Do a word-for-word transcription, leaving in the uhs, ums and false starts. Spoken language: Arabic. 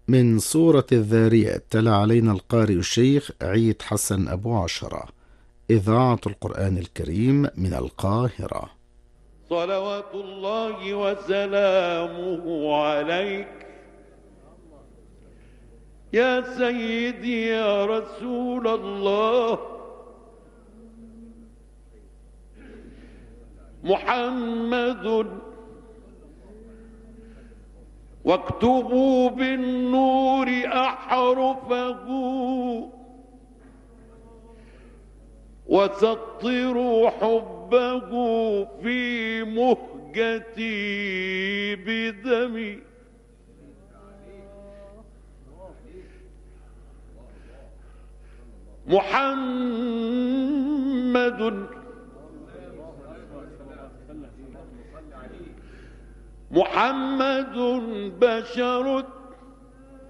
من سورة الذاريات. تلا علينا القارئ الشيخ عيد حسن أبو عشرة. إذاعة القرآن الكريم من القاهرة. صلوات الله وسلامه عليك يا سيدي يا رسول الله. محمد واكتبوا بالنور أحرفه وسطروا حبه في مهجتي بدمي. محمد محمد بشر